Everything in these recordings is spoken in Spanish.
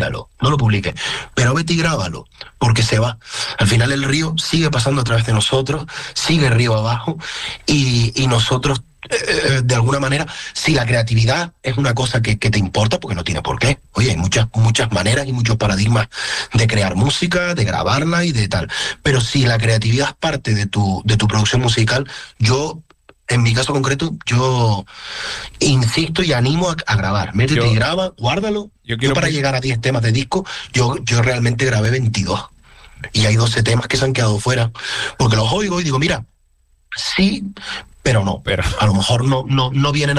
elimínalo, no lo publiques, pero vete y grábalo, porque se va. Al final el río sigue pasando a través de nosotros, sigue río abajo, y nosotros, de alguna manera, si la creatividad es una cosa que te importa, porque no tiene por qué. Oye, hay muchas maneras y muchos paradigmas de crear música, de grabarla y de tal. Pero si la creatividad es parte de tu producción musical, en mi caso concreto, yo insisto y animo a grabar. Métete y graba, guárdalo. Yo para llegar a 10 temas de disco, yo realmente grabé 22. Y hay 12 temas que se han quedado fuera. Porque los oigo y digo, mira, sí, pero no. Pero a lo mejor no vienen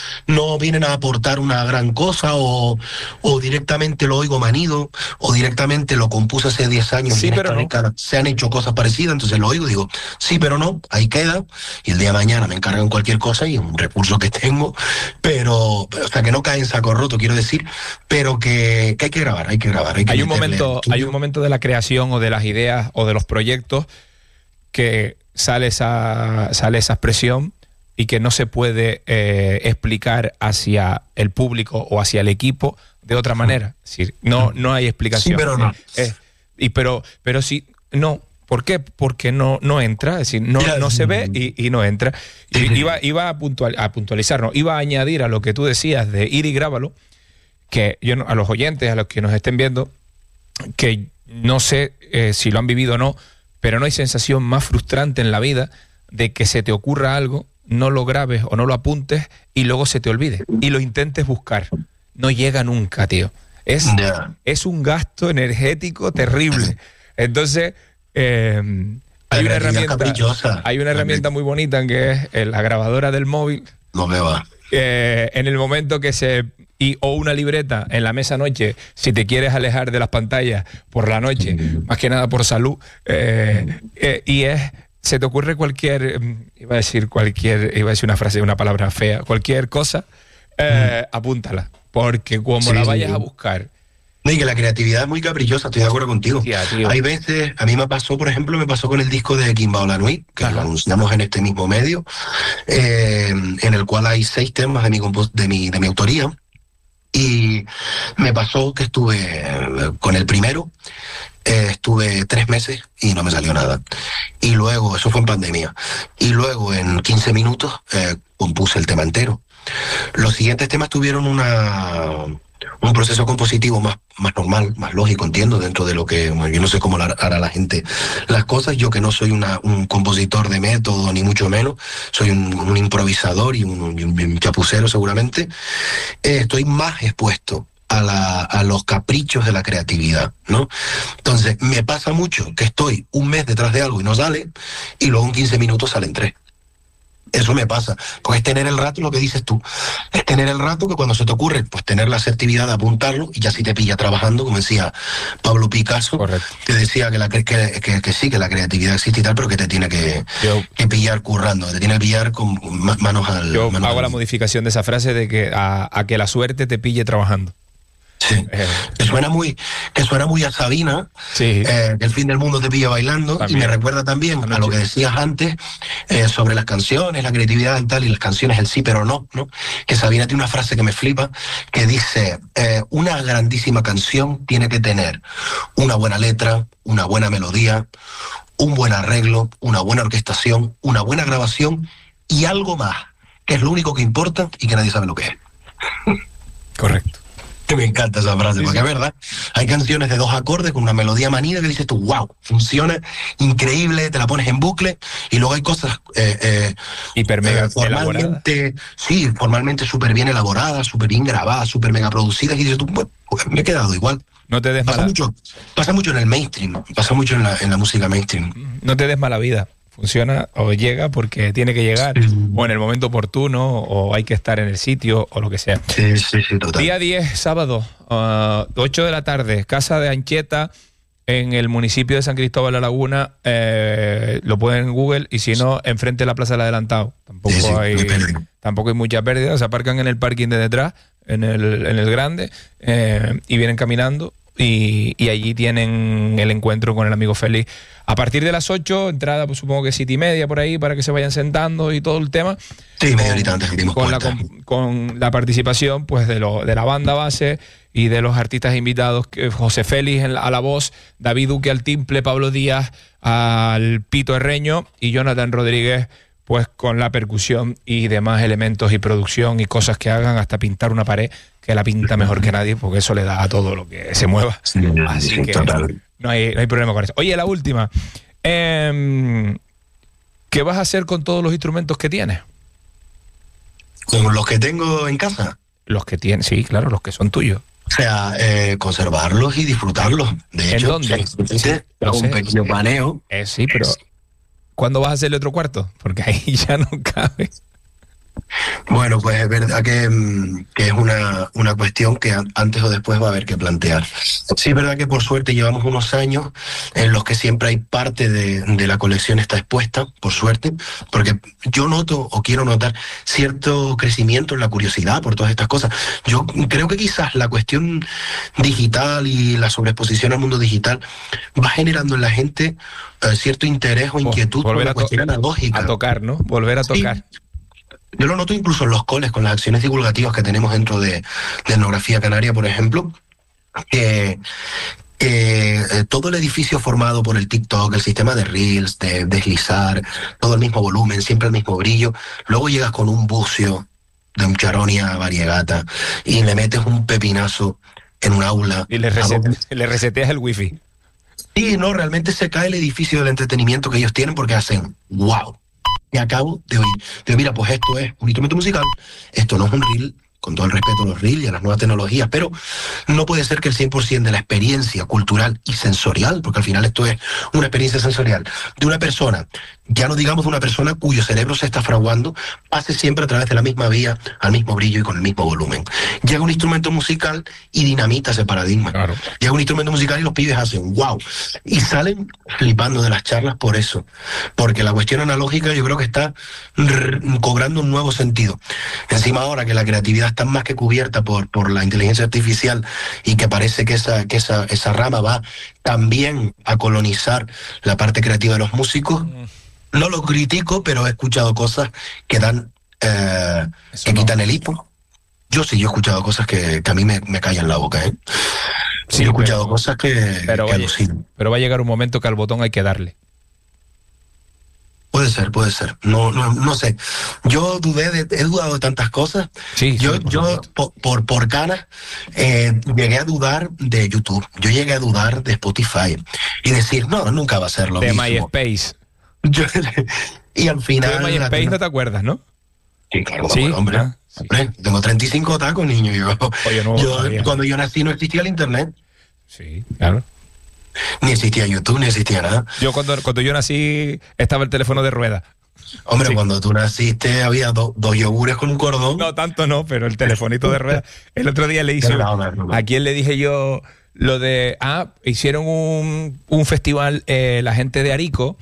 a aportar una gran cosa, o directamente lo oigo manido, o directamente lo compuse hace 10 años. Sí, pero no. Se han hecho cosas parecidas, entonces lo oigo y digo, sí, pero no, ahí queda, y el día de mañana me encargan cualquier cosa y es un recurso que tengo, pero, o sea, que no cae en saco roto, quiero decir, pero que hay que grabar. Hay un momento de la creación o de las ideas o de los proyectos que sale esa expresión y que no se puede explicar hacia el público o hacia el equipo de otra manera. Es decir, no hay explicación. Sí, pero no. Pero sí, no. ¿Por qué? Porque no entra, es decir, no se ve y no entra. Iba a puntualizar, iba a añadir a lo que tú decías de ir y grábalo, que yo, a los oyentes, a los que nos estén viendo, que no sé si lo han vivido o no, pero no hay sensación más frustrante en la vida de que se te ocurra algo, no lo grabes o no lo apuntes y luego se te olvide y lo intentes buscar. No llega nunca, tío. Es un gasto energético terrible. Entonces, hay una herramienta muy bonita que es la grabadora del móvil. No me va. En el momento que o una libreta en la mesa noche, si te quieres alejar de las pantallas por la noche, más que nada por salud, se te ocurre iba a decir una palabra fea, cualquier cosa, apúntala, porque como la vayas a buscar. No, y que la creatividad es muy caprichosa, estoy de acuerdo contigo. Hay veces, a mí me pasó con el disco de Kimbao Lanui, que lo anunciamos en este mismo medio, en el cual hay 6 temas de mi autoría, y me pasó que estuve con el primero, estuve 3 meses y no me salió nada. Y luego, eso fue en pandemia, y luego en 15 minutos compuse el tema entero. Los siguientes temas tuvieron un proceso compositivo más normal, más lógico, entiendo, dentro de lo que, yo no sé cómo hará la gente las cosas, yo que no soy un compositor de método, ni mucho menos, soy un improvisador y un chapucero seguramente, estoy más expuesto a los caprichos de la creatividad, ¿no? Entonces, me pasa mucho que estoy un mes detrás de algo y no sale, y luego en 15 minutos salen 3. Eso me pasa, pues es tener el rato, lo que dices tú, es tener el rato que cuando se te ocurre, pues tener la asertividad de apuntarlo, y ya si te pilla trabajando, como decía Pablo Picasso. Correcto. Que decía que sí, que la creatividad existe y tal, pero que te tiene que pillar currando, te tiene que pillar con manos al... Yo hago la modificación de esa frase de que a que la suerte te pille trabajando. Sí, que suena muy a Sabina, sí. Que el fin del mundo te pilla bailando, también. Y me recuerda también a lo que decías antes sobre las canciones, la creatividad y tal, y las canciones, el sí pero no, que Sabina tiene una frase que me flipa, que dice, una grandísima canción tiene que tener una buena letra, una buena melodía, un buen arreglo, una buena orquestación, una buena grabación y algo más, que es lo único que importa y que nadie sabe lo que es. Correcto. Me encanta esa frase, porque es verdad, hay canciones de 2 acordes con una melodía manida que dices tú, wow, funciona increíble, te la pones en bucle, y luego hay cosas hiper mega formalmente súper bien elaboradas, súper bien grabadas, súper mega producidas, y dices tú, bueno, pues me he quedado igual. No te des pasa mucho en el mainstream, pasa mucho en la música mainstream. No te des mala vida. Funciona o llega porque tiene que llegar, o en el momento oportuno, o hay que estar en el sitio, o lo que sea. Sí, total. Día 10, sábado, 8 de la tarde, Casa de Anchieta, en el municipio de San Cristóbal de la Laguna. Lo pueden en Google, y si no, enfrente de la Plaza del Adelantado. Tampoco hay mucha pérdida, se aparcan en el parking de detrás, en el grande, y vienen caminando, y allí tienen el encuentro con el amigo Félix. A partir de las 8, entrada pues supongo que 7:30 por ahí, para que se vayan sentando y todo el tema. Sí, media horita antes que dimos con la participación pues de la banda base y de los artistas invitados, José Félix a la voz, David Duque al timple, Pablo Díaz al pito herreño y Jonathan Rodríguez pues con la percusión y demás elementos y producción y cosas que hagan, hasta pintar una pared, que la pinta mejor que nadie, porque eso le da a todo lo que se mueva. Sí, así que total. no hay problema con eso. Oye, la última. ¿Qué vas a hacer con todos los instrumentos que tienes? ¿Con los que tengo en casa? Los que tienes, sí, claro, los que son tuyos. O sea, conservarlos y disfrutarlos. De hecho, ¿En dónde? Un pequeño paneo. Sí, pero ¿cuándo vas a hacerle otro cuarto? Porque ahí ya no cabe. Bueno, pues es verdad que es una cuestión que antes o después va a haber que plantear. Sí, es verdad que por suerte llevamos unos años en los que siempre hay parte de la colección está expuesta, por suerte, porque yo noto o quiero notar cierto crecimiento en la curiosidad por todas estas cosas. Yo creo que quizás la cuestión digital y la sobreexposición al mundo digital va generando en la gente cierto interés o inquietud por la cuestión analógica. A tocar, ¿no? Volver a tocar. Sí. Yo lo noto incluso en los coles, con las acciones divulgativas que tenemos dentro de Etnografía Canaria, por ejemplo, que todo el edificio formado por el TikTok, el sistema de Reels, de deslizar, todo el mismo volumen, siempre el mismo brillo, luego llegas con un bucio de un Charonia variegata y le metes un pepinazo en un aula. Y le reseteas el wifi. Sí, no, realmente se cae el edificio del entretenimiento que ellos tienen porque hacen ¡wow! Y acabo de oír, mira, pues esto es un instrumento musical, esto no es un reel, con todo el respeto a los reels y a las nuevas tecnologías, pero no puede ser que el 100% de la experiencia cultural y sensorial, porque al final esto es una experiencia sensorial, de una persona, ya no digamos de una persona cuyo cerebro se está fraguando, pase siempre a través de la misma vía, al mismo brillo y con el mismo volumen. Llega un instrumento musical y dinamita ese paradigma. Claro. Llega un instrumento musical y los pibes hacen wow, y salen flipando de las charlas por eso, porque la cuestión analógica yo creo que está cobrando un nuevo sentido. Encima ahora que la creatividad está más que cubierta por la inteligencia artificial y que parece que esa rama va también a colonizar la parte creativa de los músicos, no lo critico, pero he escuchado cosas que dan que quitan el hipo. Yo he escuchado cosas que a mí me callan la boca, ¿eh? Sí, he escuchado cosas que alucinan. Pero va a llegar un momento que al botón hay que darle. Puede ser. No sé. Yo he dudado de tantas cosas. Sí, yo por canas llegué a dudar de YouTube. Yo llegué a dudar de Spotify y decir, no, nunca va a ser lo mismo. De MySpace. Y al final... De MySpace no te acuerdas, ¿no? Sí, claro, sí, hombre. Sí. Hombre, tengo 35 tacos, niño. Cuando yo nací no existía el internet. Sí, claro. Ni existía YouTube, ni existía nada. Yo cuando yo nací estaba el teléfono de rueda. Hombre, sí. Cuando tú naciste había dos yogures con un cordón. No, tanto no, pero el telefonito de rueda. El otro día le hice... ¿A quién le dije yo lo de... hicieron un festival la gente de Arico,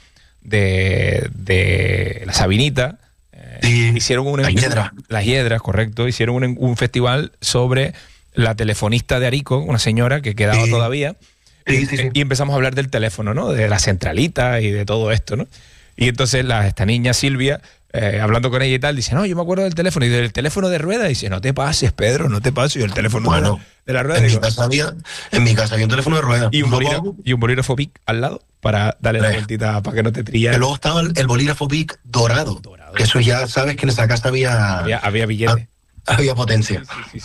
de la Sabinita. Sí, hicieron Las Hiedras, correcto. Hicieron un festival sobre la telefonista de Arico, una señora que quedaba todavía. Sí. Y empezamos a hablar del teléfono, ¿no? De la centralita y de todo esto, ¿no? Y entonces esta niña Silvia, hablando con ella y tal, dice, no, yo me acuerdo del teléfono. Y del teléfono de rueda, dice, no te pases, Pedro, no te pases. Y el teléfono de la rueda. En mi casa había un teléfono de rueda. Y un bolígrafo Bic al lado para darle la vueltita para que no te trillara. Luego estaba el bolígrafo Bic dorado. Que eso ya sabes que en esa casa había billete. Había potencia. Sí.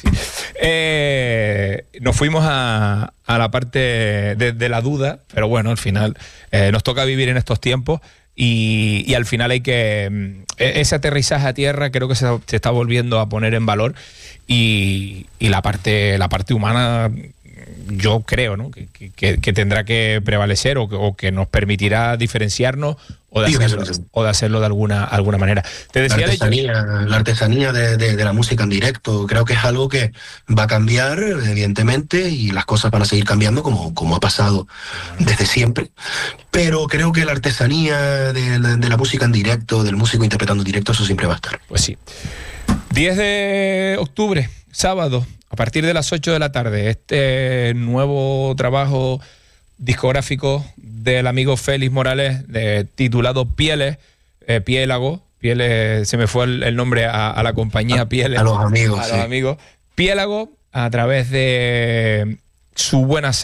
Nos fuimos a la parte de la duda, pero bueno, al final nos toca vivir en estos tiempos y al final hay que... ese aterrizaje a tierra creo que se está volviendo a poner en valor y la parte humana, yo creo, ¿no? que tendrá que prevalecer o que nos permitirá diferenciarnos o de hacerlo de alguna manera. Te decía la artesanía de la música en directo, creo que es algo que va a cambiar, evidentemente, y las cosas van a seguir cambiando como ha pasado desde siempre. Pero creo que la artesanía de la música en directo, del músico interpretando en directo, eso siempre va a estar. Pues sí. 10 de octubre, sábado, a partir de las 8 de la tarde, este nuevo trabajo discográfico del amigo Félix Morales, titulado Pieles, Pieles, se me fue el nombre a la compañía Pieles. A los amigos, a los amigos. Piélago, a través de su buena